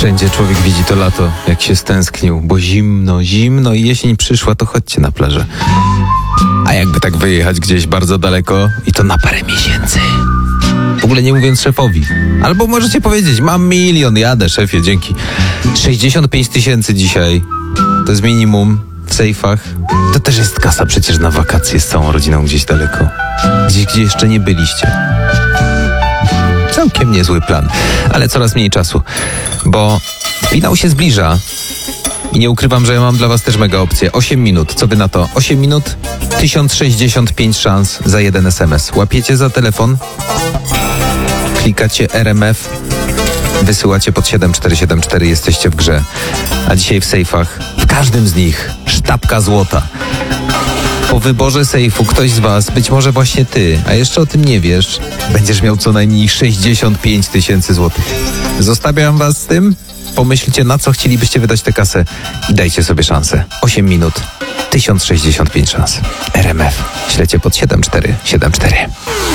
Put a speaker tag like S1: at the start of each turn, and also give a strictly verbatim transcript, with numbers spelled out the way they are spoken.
S1: Wszędzie człowiek widzi to lato, jak się stęsknił, bo zimno, zimno i jesień przyszła, to chodźcie na plażę. A jakby tak wyjechać gdzieś bardzo daleko i to na parę miesięcy. W ogóle nie mówiąc szefowi. Albo możecie powiedzieć, mam milion, jadę szefie, dzięki. sześćdziesiąt pięć tysięcy dzisiaj, to jest minimum w sejfach. To też jest kasa przecież na wakacje z całą rodziną gdzieś daleko. Gdzieś, gdzie jeszcze nie byliście. Całkiem niezły plan, ale coraz mniej czasu, bo finał się zbliża i nie ukrywam, że ja mam dla was też mega opcję. osiem minut, co wy na to? osiem minut, tysiąc sześćdziesiąt pięć szans za jeden es em es. Łapiecie za telefon, klikacie er em ef, wysyłacie pod siedem cztery siedem cztery, jesteście w grze. A dzisiaj w sejfach, w każdym z nich, sztabka złota. Po wyborze sejfu ktoś z was, być może właśnie ty, a jeszcze o tym nie wiesz, będziesz miał co najmniej sześćdziesiąt pięć tysięcy złotych. Zostawiam was z tym, pomyślcie, na co chcielibyście wydać tę kasę i dajcie sobie szansę. osiem minut, tysiąc sześćdziesiąt pięć szans. er em ef, śledźcie pod siedem cztery siedem cztery.